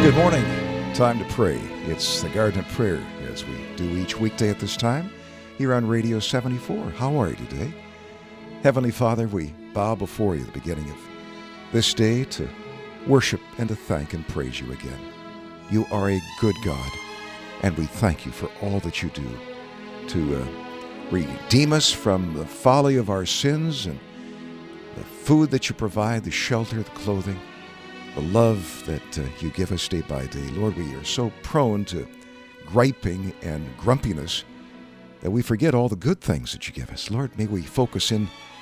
Good morning. Time to pray. It's the Garden of Prayer, as we do each weekday at this time here on Radio 74. How are you today? Heavenly Father, we bow before you at the beginning of this day to worship and to thank and praise you again. You are a good God, and we thank you for all that you do to redeem us from the folly of our sins and the food that you provide, the shelter, the clothing, the love that you give us day by day. Lord, we are so prone to griping and grumpiness that we forget all the good things that you give us. Lord, may we focus in